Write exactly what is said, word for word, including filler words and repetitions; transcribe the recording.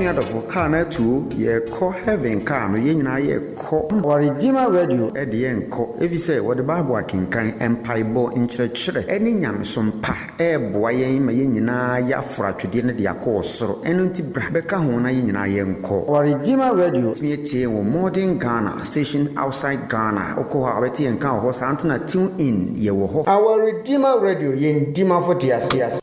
Adolfo car na tu ye call heaven car no ye nyina ye call our Redeemer Radio e de ye nko efi say what the Bible akenkan empaibo nkyerɛkyerɛ eni nyamesom pa e boa ye ma ye nyina ya fra twede ne de akɔ soro eno nti bra beka ho na ye nyina ye nko our Redeemer Radio timi tie wo modern Ghana station outside Ghana okoha abeti enka ho sa antena tune in ye wo ho our Redeemer Radio ye ndima for tias tias